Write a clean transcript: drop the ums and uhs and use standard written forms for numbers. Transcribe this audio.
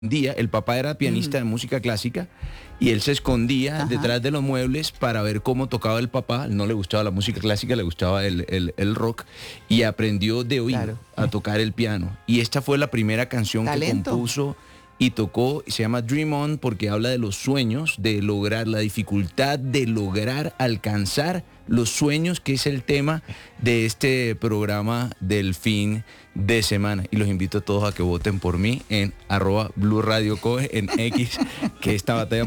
El papá era pianista de música clásica y él se escondía detrás de los muebles para ver cómo tocaba el papá. No le gustaba la música clásica, le gustaba el rock y aprendió de oído a tocar el piano. Y esta fue la primera canción que compuso y tocó, se llama Dream On, porque habla de los sueños, de lograr la dificultad, de lograr alcanzar los sueños, que es el tema de este programa del fin de semana. Y los invito a todos a que voten por mí en @BluRadioCoe en X, que esta batalla